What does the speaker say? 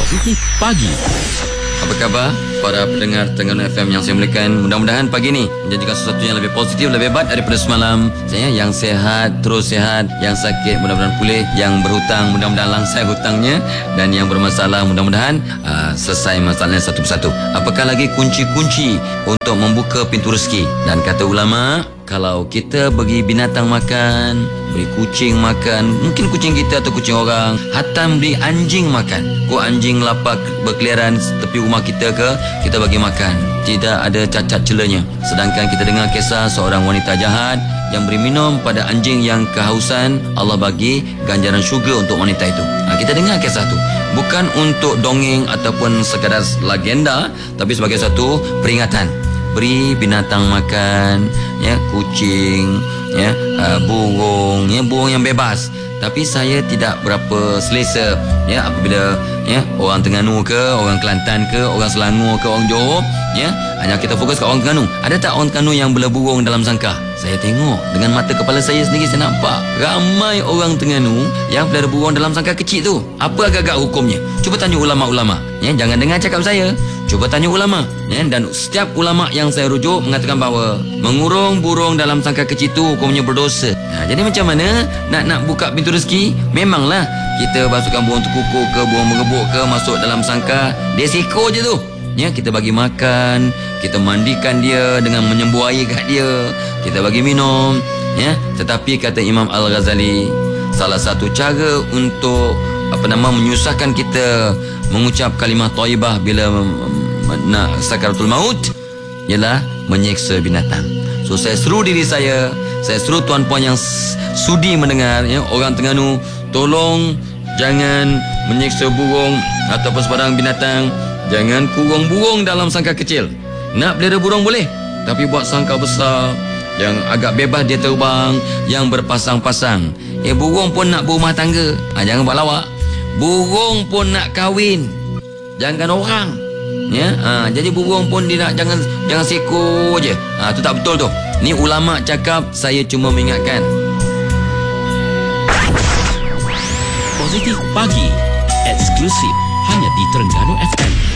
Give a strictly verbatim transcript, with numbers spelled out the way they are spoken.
Positif Pagi. Apa khabar para pendengar Terengganu F M yang saya muliakan? Mudah-mudahan pagi ni menjadikan sesuatu yang lebih positif, lebih baik daripada semalam. Saya yang sehat terus sehat, yang sakit mudah-mudahan pulih, yang berhutang mudah-mudahan langsai hutangnya, dan yang bermasalah mudah-mudahan uh, selesai masalahnya satu persatu. Apakah lagi kunci-kunci untuk membuka pintu rezeki? Dan kata ulama, kalau kita bagi binatang makan, beri kucing makan, mungkin kucing kita atau kucing orang, hatam beri anjing makan. Kau anjing lapar berkeliaran tepi rumah kita ke, kita bagi makan. Tidak ada cacat celanya. Sedangkan kita dengar kisah seorang wanita jahat yang beri minum pada anjing yang kehausan, Allah bagi ganjaran syurga untuk wanita itu. Ha, kita dengar kisah tu. Bukan untuk dongeng ataupun sekadar legenda, tapi sebagai satu peringatan. Beri binatang makan, ya, kucing, ya, uh, burung, ya, burung yang bebas. Tapi saya tidak berapa selesa, ya, apabila, ya, orang Terengganu ke, orang Kelantan ke, orang Selangor ke, orang Johor, ya, hanya kita fokus kat orang Terengganu. Ada tak orang Terengganu yang bela burung dalam sangkar? Saya tengok dengan mata kepala saya sendiri, saya nampak ramai orang Terengganu yang pelihara burung dalam sangkar kecil tu. Apa agak-agak hukumnya? Cuba tanya ulama-ulama, ya, jangan dengar cakap saya. Cuba tanya ulama, ya, dan setiap ulama yang saya rujuk mengatakan bahawa mengurung burung dalam sangkar kecil tu hukumnya berdosa. Nah, jadi macam mana nak nak buka pintu rezeki? Memanglah kita masukkan burung terkuku ke, burung mengebuk ke masuk dalam sangkar, dia seko je tu. Ya, kita bagi makan, kita mandikan dia dengan menyembuh air kat dia, kita bagi minum, ya. Tetapi kata Imam Al-Ghazali, salah satu cara untuk apa nama menyusahkan kita mengucap kalimah thayyibah bila nak sakaratul maut ialah menyeksa binatang. So saya seru diri saya, saya seru tuan-puan yang sudi mendengar, ya, orang Terengganu, tolong jangan menyeksa burung ataupun sebarang binatang. Jangan kurung burung dalam sangkar kecil. Nak pelihara burung boleh, tapi buat sangkar besar yang agak bebas dia terbang, yang berpasang-pasang. Eh, burung pun nak berumah tangga, ha, jangan buat lawak. Burung pun nak kahwin, jangan orang, ya. Ha, jadi burung pun dia nak, jangan jangan seko je. Ha, tu tak betul tu. Ni ulama cakap, saya cuma mengingatkan. Positif Pagi. Eksklusif hanya di Terengganu F M.